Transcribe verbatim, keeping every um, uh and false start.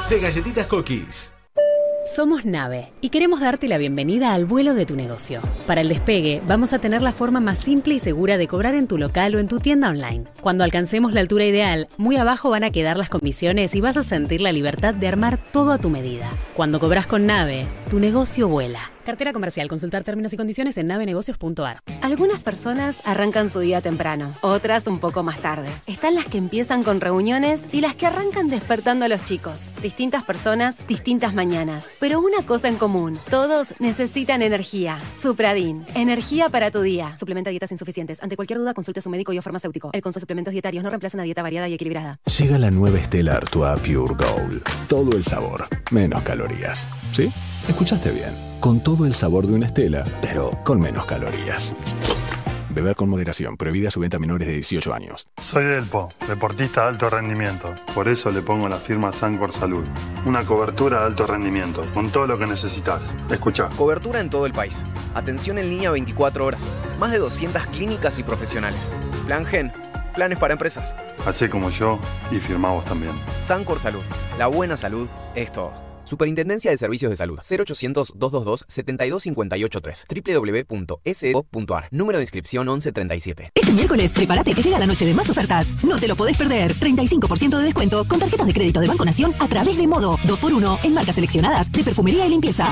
de Galletitas Cookies. Somos Nave y queremos darte la bienvenida al vuelo de tu negocio. Para el despegue, vamos a tener la forma más simple y segura de cobrar en tu local o en tu tienda online. Cuando alcancemos la altura ideal, muy abajo van a quedar las comisiones y vas a sentir la libertad de armar todo a tu medida. Cuando cobras con Nave, tu negocio vuela. Cartera comercial. Consultar términos y condiciones en nave negocios punto a r. Algunas personas arrancan su día temprano, otras un poco más tarde. Están las que empiezan con reuniones y las que arrancan despertando a los chicos. Distintas personas, distintas mañanas. Pero una cosa en común, todos necesitan energía. Supradin, energía para tu día. Suplementa dietas insuficientes. Ante cualquier duda, consulte a su médico y o farmacéutico. El consumo de suplementos dietarios no reemplaza una dieta variada y equilibrada. Llega la nueva Stella Artois Pure Gold. Todo el sabor, menos calorías. ¿Sí? Escuchaste bien. Con todo el sabor de una Stella, pero con menos calorías. Beber con moderación. Prohibida su venta a menores de dieciocho años. Soy Delpo, deportista de alto rendimiento. Por eso le pongo la firma Sancor Salud. Una cobertura de alto rendimiento, con todo lo que necesitas. Escuchá. Cobertura en todo el país. Atención en línea veinticuatro horas. Más de doscientas clínicas y profesionales. Plan Gen. Planes para empresas. Hacé como yo y firmamos también. Sancor Salud. La buena salud es todo. Superintendencia de Servicios de Salud. cero ochocientos, doscientos veintidós, setenta y dos cincuenta y ocho tres. doble u doble u doble u punto s o punto a r. Número de inscripción once treinta y siete. Este miércoles, prepárate que llega la noche de más ofertas. No te lo podés perder. treinta y cinco por ciento de descuento con tarjetas de crédito de Banco Nación a través de Modo. dos por uno en marcas seleccionadas de perfumería y limpieza.